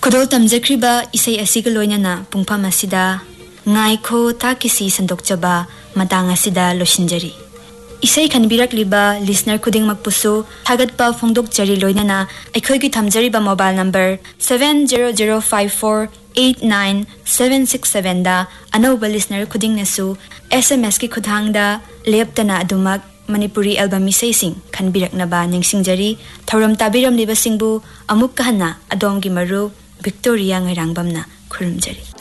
Kudol tamjakriba isay asiga loinana pungpam asida ngaiko takisi sandokjaba matang asida losinjari. Isay kanbirakliba listener kuding magpuso hagatpa phongdokjari loinana aikhoigi thamjariba mobile number 70054897767 da anauba listener kuding nasu SMS ki khudhangda leptana adumak Manipuri album isay sing kanbiraknaba ningsingjari thauram tabiram liba singbu amuk kahana adom gi maru Victoria Ngirangbamna khurumjari.